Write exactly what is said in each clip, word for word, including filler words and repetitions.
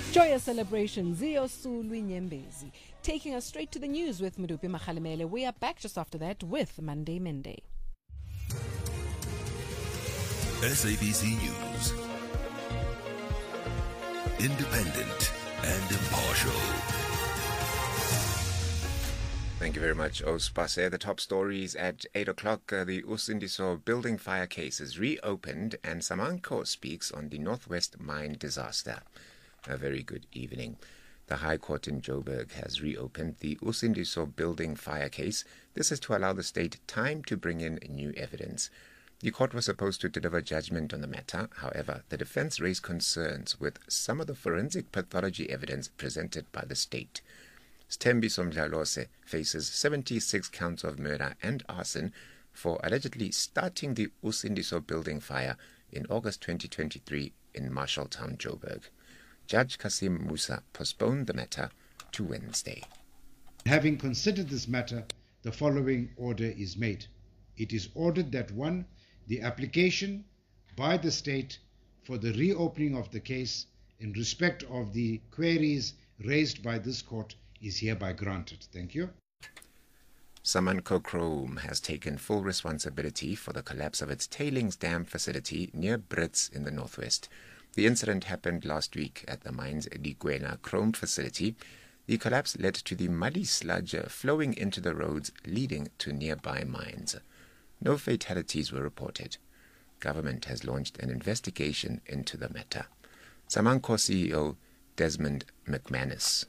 Joyous celebrations, Ziyosulu Nyembezi. Taking us straight to the news with Mudupi Makhalemele. We are back just after that with Monday Mende. S A B C News. Independent and impartial. Thank you very much, Ospase. The top stories at eight o'clock. Uh, the Usindiso building fire case is reopened and Samanko speaks on the Northwest mine disaster. A very good evening. The High Court in Joburg has reopened the Usindiso building fire case. This is to allow the state time to bring in new evidence. The court was supposed to deliver judgment on the matter. However, the defense raised concerns with some of the forensic pathology evidence presented by the state. Sthembiso Mdlalose faces seventy-six counts of murder and arson for allegedly starting the Usindiso building fire in August twenty twenty-three in Marshalltown, Joburg. Judge Kasim Musa postponed the matter to Wednesday. Having considered this matter, the following order is made. It is ordered that one, the application by the state for the reopening of the case in respect of the queries raised by this court is hereby granted. Thank you. Samanco Chrome has taken full responsibility for the collapse of its tailings dam facility near Brits in the northwest. The incident happened last week at the mine's Dikwena Chrome facility. The collapse led to the muddy sludge flowing into the roads leading to nearby mines. No fatalities were reported. Government has launched an investigation into the matter. Samanco C E O Desmond McManus.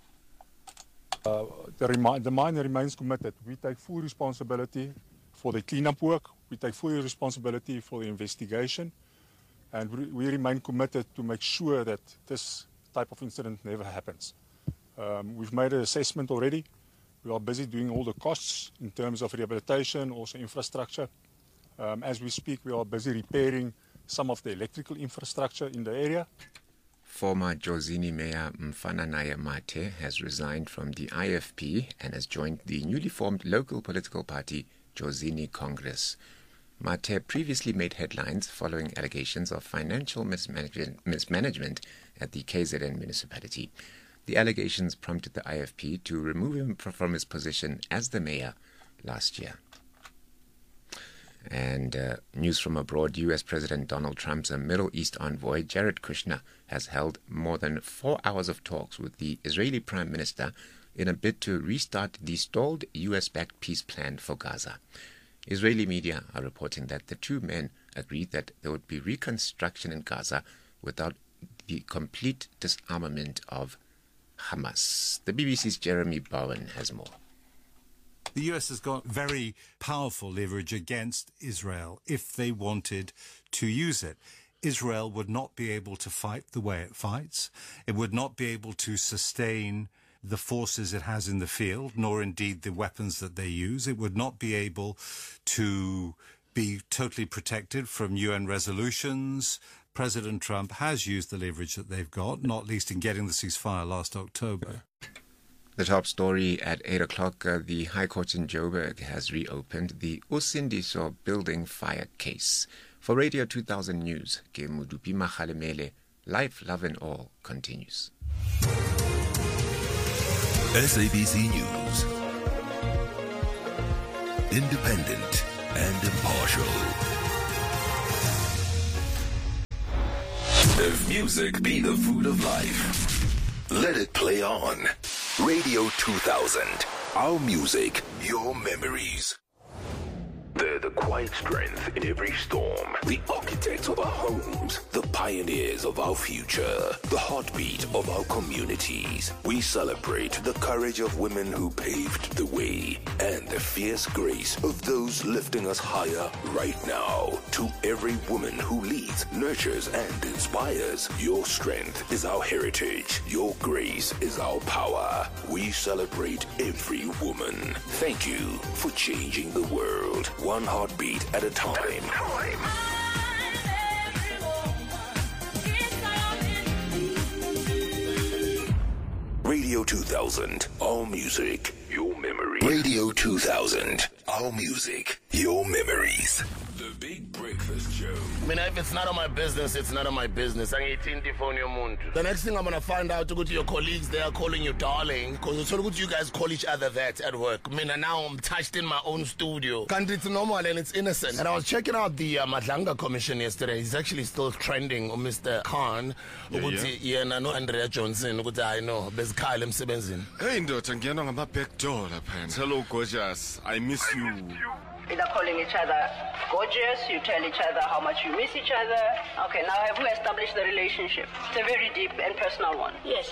Uh, the, remi- the mine remains committed. We take full responsibility for the cleanup work. We take full responsibility for the investigation. And we, we remain committed to make sure that this type of incident never happens. Um, we've made an assessment already. We are busy doing all the costs in terms of rehabilitation, also infrastructure. Um, as we speak, we are busy repairing some of the electrical infrastructure in the area. Former Jozini Mayor Mfananaya Mate has resigned from the I F P and has joined the newly formed local political party, Jozini Congress. Mate previously made headlines following allegations of financial mismanagement, mismanagement at the K Z N municipality. The allegations prompted the I F P to remove him from his position as the mayor last year. And uh, news from abroad, U S President Donald Trump's Middle East envoy, Jared Kushner, has held more than four hours of talks with the Israeli Prime Minister in a bid to restart the stalled U S-backed peace plan for Gaza. Israeli media are reporting that the two men agreed that there would be reconstruction in Gaza without the complete disarmament of Hamas. The B B C's Jeremy Bowen has more. The U S has got very powerful leverage against Israel if they wanted to use it. Israel would not be able to fight the way it fights. It would not be able to sustain the forces it has in the field, nor indeed the weapons that they use. It would not be able to be totally protected from U N resolutions. President Trump has used the leverage that they've got, not least in getting the ceasefire last October. The top story at eight o'clock, uh, the High Court in Joburg has reopened the Usindiso building fire case. For Radio two thousand News, Ke Mudupi Makhalemele, Life, Love and All continues. S A B C News. Independent and impartial. If music be the food of life, let it play on. Radio two thousand. Our music, your memories. They're the quiet strength in every storm. The architects of our homes. The pioneers of our future. The heartbeat of our communities. We celebrate the courage of women who paved the way. And the fierce grace of those lifting us higher right now. To every woman who leads, nurtures, and inspires. Your strength is our heritage. Your grace is our power. We celebrate every woman. Thank you for changing the world. One heartbeat at a time. Radio two thousand, our music, your memories. Radio two thousand, our music, your memories. The Big Breakfast. Breakfast Show. I mean, if it's not on my business, it's not on my business. The next thing I'm going to find out, to go to your colleagues, they are calling you darling, because you guys call each other that at work. I mean, and now I'm touched in my own studio. Country, it's normal and it's innocent. And I was checking out the uh, Madlanga Commission yesterday. He's actually still trending, uh, Mister Khan. Yeah, yeah. Yeah, and I know Andrea Johnson. I know. There's Kyle Msebenzini. Hey, ndoda, ngiyana ngama back door lapha. Hello, gorgeous. I miss you. Either calling each other gorgeous, you tell each other how much you miss each other. Okay, now have we established the relationship? It's a very deep and personal one. Yes.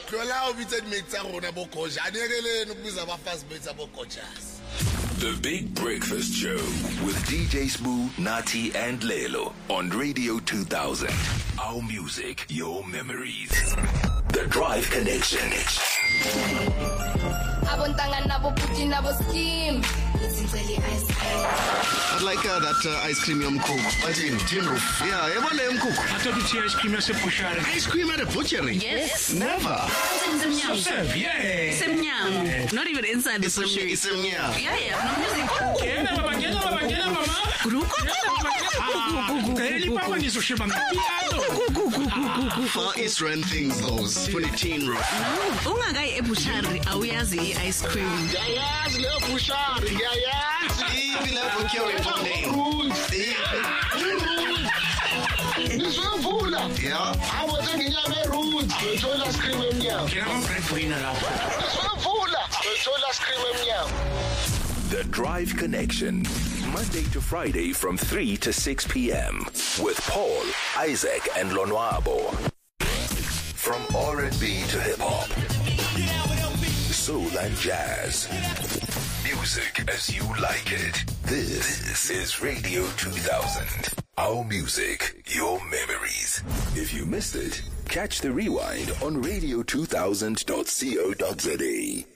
The Big Breakfast Show with D J Smooth, Nati, and Lelo on Radio two thousand. Our music, your memories. The Drive Connection. I'd like uh, that uh, ice cream yom cook. Imagine, tin roof. Yeah, ever yom cook. I thought you'd see ice cream at a butchery. Ice cream at a butchery? Yes. Never. It's a yeah. It's a mnyam. Not even inside the butchery. It's a mnyam. Yeah, yeah. No music. Far East run things, those. For the tin roof. No. Ungagai e butchery. Awuyazi ice cream. Yes, leo butchery. Yes. Even leo butchery for name. Yeah. I was thinking you have rules. You told us cream in here. Can I have bread for you now? The Drive Connection. Monday to Friday from three to six p.m. with Paul, Isaac, and Lonwabo. From R and B to hip-hop. Soul and jazz. Music as you like it. This, this is Radio two thousand. Our music, your memories. If you missed it, catch the rewind on radio two thousand dot co dot za.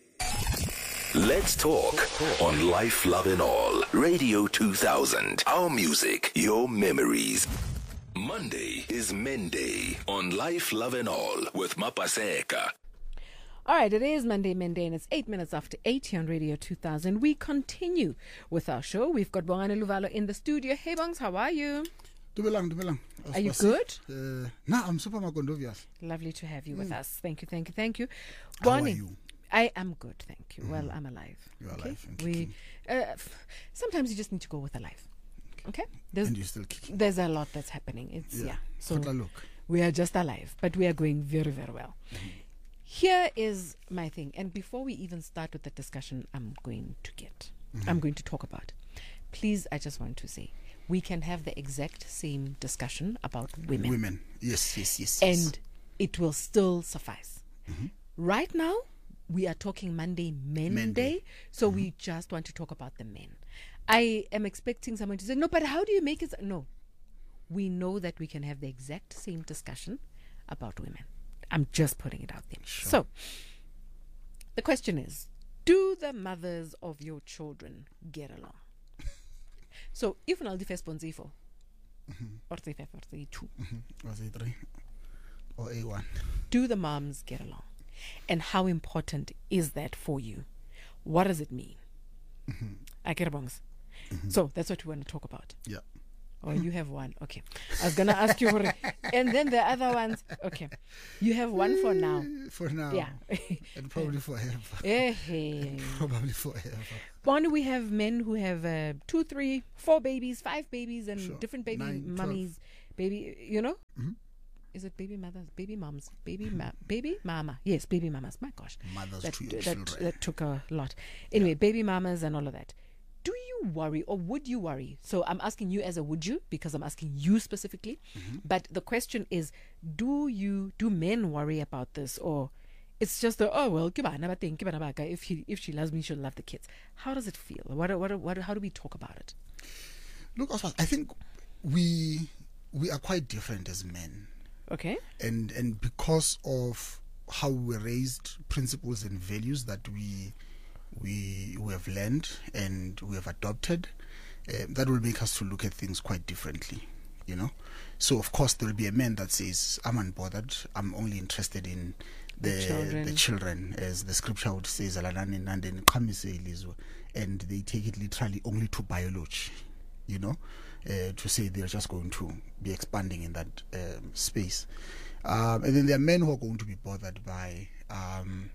Let's talk on Life, Love and All. Radio two thousand. Our music, your memories. Monday is Men Day on Life, Love and All with Mapaseka. All right, it is Monday, Monday, and it's eight minutes after eight here on Radio two thousand. We continue with our show. We've got Bongani Luvalo in the studio. Hey, Bongs, how are you? Dubelang, Dubelang. Are you good? Uh, nah, I'm super magondovias. Lovely to have you with Mm. us. Thank you, thank you, thank you. How are Bonnie, you? I am good, thank you. Mhm. Well, I'm alive. You're okay? alive and We kicking. uh, f- sometimes you just need to go with alive. Okay? There's, And you're still kicking. There's a lot that's happening. It's Yeah. yeah. So Khotla look. we are just alive, but we are going very, very well. Here is my thing, and before we even start with the discussion, I'm going to get, Mhm. I'm going to talk about. Please, I just want to say, we can have the exact same discussion about women. Women. Yes, yes, yes. yes. And it will still suffice. Mhm. Right now, we are talking Monday, Men, Men Day, Day. so we just want to talk about the men. I am expecting someone to say, no, but how do you make it? No. We know that we can have the exact same discussion about women. I'm just putting it out there. Sure. So, the question is, do the mothers of your children get along? So, if not the first Bonzifo, or three, five, or three, two, Was it three? Or A one? do the moms get along? And how important is that for you? What does it mean? I get bongs. So that's what we want to talk about. Yeah. Oh, you have one. Okay. I was going to ask you. Hore. And then the other ones. Okay. You have one for now. For now. Yeah. And probably forever. Eh, eh. Probably forever. One, we have men who have uh, two, three, four babies, five babies, and Sure. different baby Nine, twelve. mummies. Baby, you know? Mhm. Is it baby mothers? Baby moms? Baby ma- baby mama? Yes, baby mamas. My gosh. Mothers that, to your that, children. that took a lot. Anyway, baby mamas and all of that. Do you worry, or would you worry? So I'm asking you as a would you, because I'm asking you specifically. Mm-hmm. But the question is, do you, do men worry about this, or it's just the, oh well, if he if she loves me, she'll love the kids. How does it feel? What what what? How do we talk about it? Look, Oswald, I think we we are quite different as men. Okay. And and because of how we were raised, principles and values that we we we have learned and we have adopted, uh, that will make us to look at things quite differently, you know. So of course there will be a man that says, I'm unbothered, I'm only interested in the The children. the children, as the scripture would say, and they take it literally only to biology, you know. uh, to say they're just going to be expanding in that um, space. Um, and then there are men who are going to be bothered by um,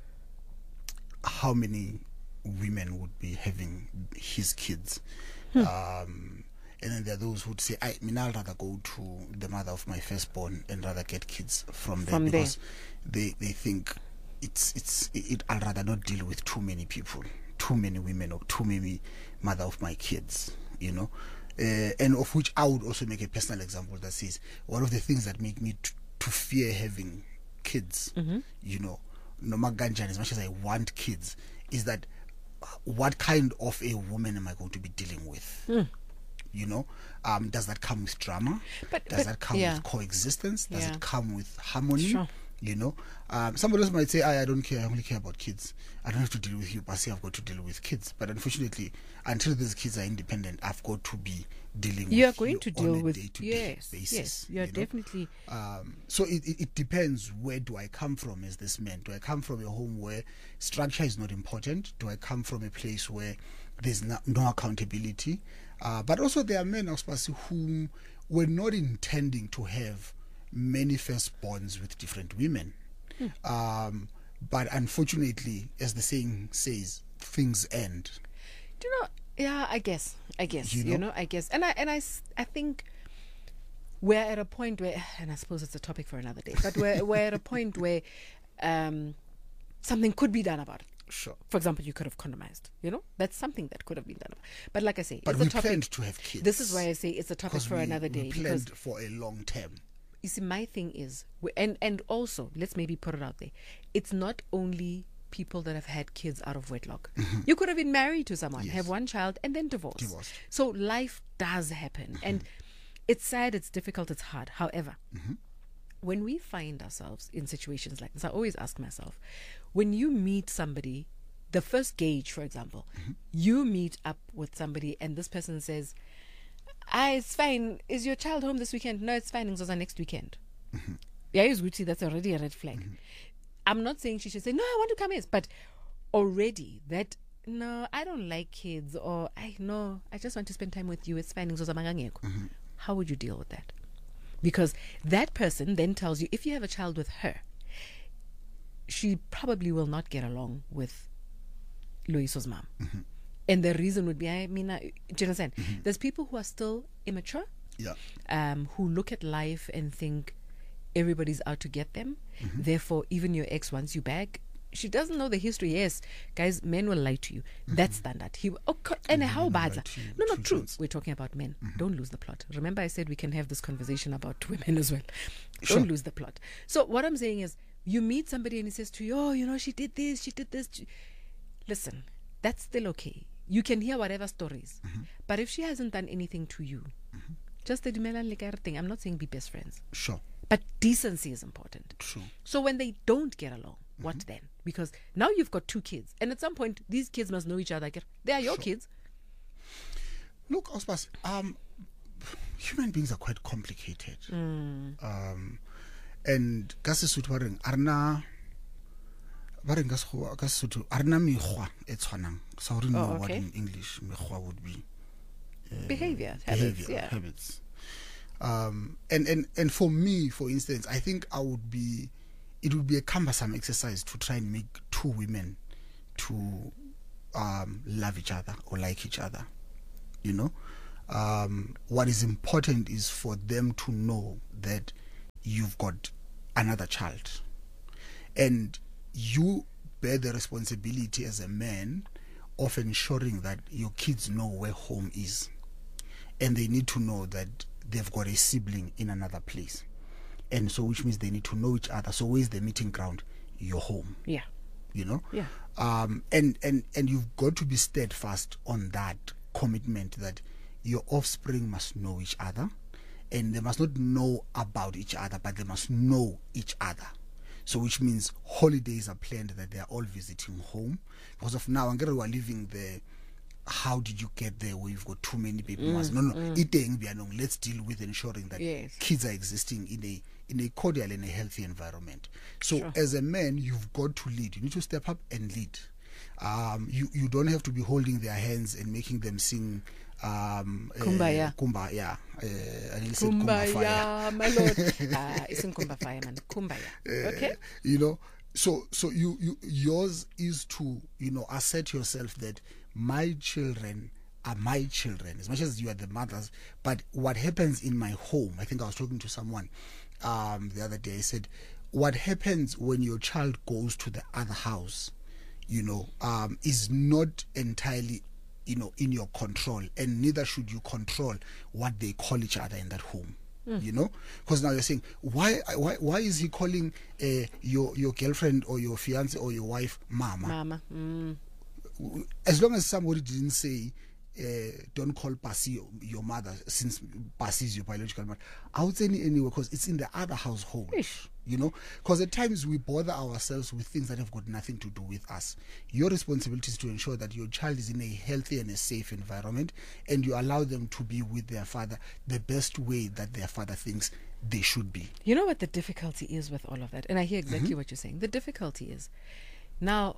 how many women would be having his kids. Hmm. Um, and then there are those who would say, I mean, I'd rather go to the mother of my firstborn and rather get kids from there, from because there. they they think it's it's it, I'd rather not deal with too many people, too many women, or too many mother of my kids, you know. Uh, and of which I would also make a personal example that says one of the things that make me t- to fear having kids, mm-hmm. you know, no maganjan, as much as I want kids, is that what kind of a woman am I going to be dealing with? Mm. You know, um, does that come with drama? But, does but, that come yeah. with coexistence? Does yeah. it come with harmony? Sure. You know, um, somebody else might say, I, I don't care, I only care about kids. I don't have to deal with you, but I say I've got to deal with kids. But unfortunately, until these kids are independent, I've got to be dealing you with are going you to deal on a with day-to-day yes, basis. Yes, you are you know? definitely. Um, so it, it, it depends, where do I come from as this man? Do I come from a home where structure is not important? Do I come from a place where there's no, no accountability? Uh, but also there are men, who were not intending to have many firstborns with different women. Hmm. Um, but unfortunately, as the saying says, things end. Do you know? Yeah, I guess. I guess. You know, you know I guess. And I and I, I think we're at a point where, and I suppose it's a topic for another day, but we're we're at a point where um, something could be done about it. Sure. For example, you could have condomized. You know, that's something that could have been done. But like I say, but it's we a topic. planned to have kids. This is why I say it's a topic for we, another day. We planned for a long term. You see, my thing is, and and also let's maybe put it out there. It's not only people that have had kids out of wedlock. Mm-hmm. You could have been married to someone, yes. have one child, and then divorce. Divorced. So life does happen, mm-hmm. and it's sad, it's difficult, it's hard. However, mm-hmm. when we find ourselves in situations like this, I always ask myself, when you meet somebody, the first gauge, for example, mm-hmm. you meet up with somebody and this person says, ah, it's fine. Is your child home this weekend? No, it's fine. It was next weekend. Mm-hmm. Yeah, it's Gucci. That's already a red flag. Mm-hmm. I'm not saying she should say, no, I want to come in. But already that, no, I don't like kids, or I no, I just want to spend time with you. It's fine. Mm-hmm. How would you deal with that? Because that person then tells you, if you have a child with her, she probably will not get along with Loyiso's mom. Mm-hmm. And the reason would be, I mean, I, do you understand? Mm-hmm. There's people who are still immature, yeah, um, who look at life and think everybody's out to get them. Mm-hmm. Therefore, even your ex wants you back. She doesn't know the history. Yes, guys, men will lie to you. Mm-hmm. That's standard. He, oh, and how bad? No, no, true. We're talking about men. Mm-hmm. Don't lose the plot. Remember, I said we can have this conversation about women as well. Sure. Don't lose the plot. So what I'm saying is, you meet somebody and he says to you, oh, you know, she did this, she did this. Listen, that's still okay. You can hear whatever stories. Mm-hmm. But if she hasn't done anything to you, mm-hmm. just the dumelan lekare thing. I'm not saying be best friends. Sure. But decency is important. True. So when they don't get along, mm-hmm. what then? Because now you've got two kids. And at some point, these kids must know each other. They are your sure. kids. Look, Ospas, um, human beings are quite complicated. Mm. Um, and kasisutwaring arna bareng ka sekgowa ka Sesotho arna mekgwa e tshwanang. So I don't know what in English mekgwa would be. Uh, behavior, behavior, habits, yeah. habits. Um, and, and, and for me, for instance, I think I would be, it would be a cumbersome exercise to try and make two women to um, love each other or like each other. You know, um, what is important is for them to know that you've got another child, and you bear the responsibility as a man of ensuring that your kids know where home is, and they need to know that they've got a sibling in another place, and so which means they need to know each other. So where's the meeting ground? Your home. Yeah. You know. Yeah. Um. And and and you've got to be steadfast on that commitment that your offspring must know each other, and they must not know about each other, but they must know each other. So which means holidays are planned that they are all visiting home. Because of now, Angere we are living the how did you get there where you've got too many baby mamas? Mm, no, no. mm. Let's deal with ensuring that yes. kids are existing in a in a cordial and a healthy environment. So sure. as a man, you've got to lead. You need to step up and lead. Um, you, you don't have to be holding their hands and making them sing um Kumbaya. Uh, kumbaya. Uh, I said Kumbaya, kumbaya. my lord. Ah, it's in Kumbaya, man. Kumbaya. Okay. Uh, you know, so so you, you yours is to, you know, assert yourself that my children are my children, as much as you are the mothers. But what happens in my home, I think I was talking to someone um, the other day, I said, what happens when your child goes to the other house, you know, um, is not entirely, you know, in your control, and neither should you control what they call each other in that home. Mm. You know, because now you're saying, why, why, why is he calling uh, your your girlfriend or your fiance or your wife mama? Mama. Mm. As long as somebody didn't say, uh, don't call Pasi your, your mother, since Pasi is your biological mother, I would say anyway, because it's in the other household. Ish. You know, because at times we bother ourselves with things that have got nothing to do with us. Your responsibility is to ensure that your child is in a healthy and a safe environment, and you allow them to be with their father the best way that their father thinks they should be. You know what the difficulty is with all of that? And I hear exactly mm-hmm. what you're saying. The difficulty is, now,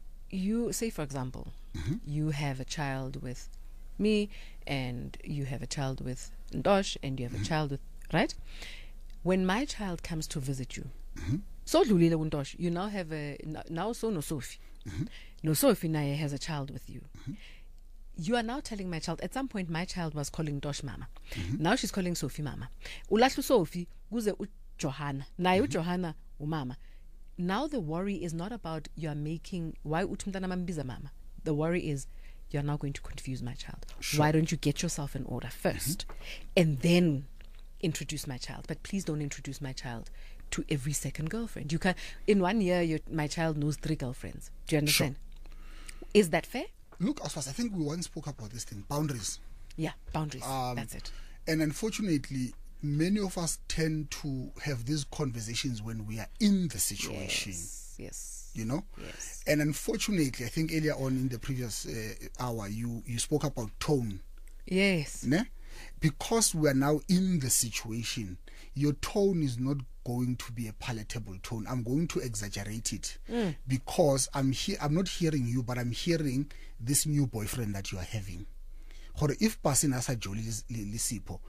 you say, for example, mm-hmm. you have a child with me, and you have a child with Ndosh, and you have mm-hmm. a child with, right? When my child comes to visit you, so mm-hmm. Ndosh, you now have a, now so no Sophie. Mm-hmm. No Sophie now has a child with you. Mm-hmm. You are now telling my child, at some point my child was calling Ndosh mama. Mm-hmm. Now she's calling Sophie mama. Ulashu Sophie, guze u Johanna. Na u Johanna u mama. Now the worry is not about you are making, why utumtana mambiza mama. The worry is, you're now going to confuse my child. Sure. Why don't you get yourself in order first, mm-hmm. and then introduce my child? But please don't introduce my child to every second girlfriend. You can, in one year, your, my child knows three girlfriends. Do you understand? Sure. Is that fair? Look, Ospas, I think we once spoke about this thing, boundaries. Yeah, boundaries. Um, That's it. And unfortunately, many of us tend to have these conversations when we are in the situation. Yes. Yes. You know, yes. And unfortunately, I think earlier on in the previous uh, hour, you you spoke about tone. Yes. Ne? Because we are now in the situation, your tone is not going to be a palatable tone. I'm going to exaggerate it mm. because I'm here. I'm not hearing you, but I'm hearing this new boyfriend that you are having. Or if passing as a Jolie Lisipo,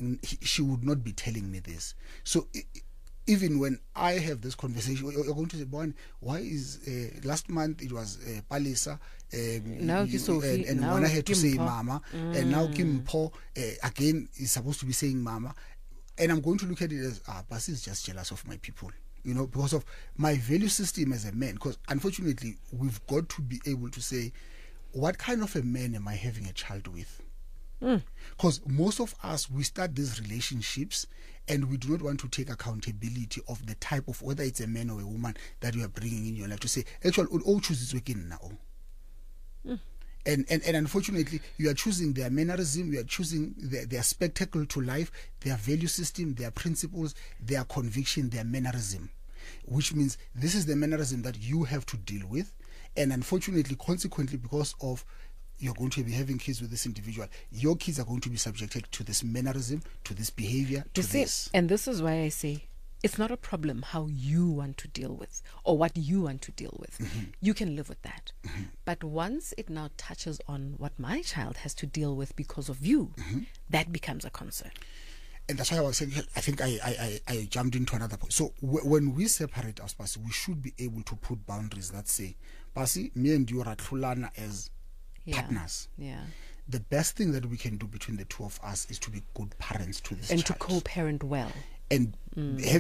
she would not be telling me this. So. It, Even when I have this conversation, you're going to say, "Boy, why is uh, last month it was uh, Palisa, um, now you, Sophie, and, and now when I had to say Kimpo. Mama, mm. and now Kimpo uh, again is supposed to be saying Mama," and I'm going to look at it as, ah, Pasi is just jealous of my people, you know, because of my value system as a man. Because unfortunately, we've got to be able to say, what kind of a man am I having a child with? Because mm. most of us, we start these relationships and we do not want to take accountability of the type of, whether it's a man or a woman that you are bringing in your life, to say, actually, all chooses working now. Mm. And, and and unfortunately, you are choosing their mannerism, you are choosing their, their spectacle to life, their value system, their principles, their conviction, their mannerism, which means this is the mannerism that you have to deal with. And unfortunately, consequently, because of you're going to be having kids with this individual, your kids are going to be subjected to this mannerism, to this behavior, to you see, this. And this is why I say it's not a problem how you want to deal with or what you want to deal with. Mm-hmm. You can live with that. Mm-hmm. But once it now touches on what my child has to deal with because of you, mm-hmm. that becomes a concern. And that's why I was saying, I think I, I, I, I jumped into another point. So w- when we separate our Pasi, we should be able to put boundaries that say, Pasi, me and you are Tlulana as yeah. partners. Yeah. The best thing that we can do between the two of us is to be good parents to this and child. to co-parent well. And mm. having